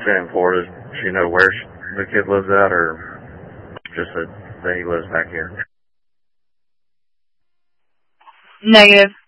in Florida. Does she know where the kid lives at, or just that he lives back here? Negative.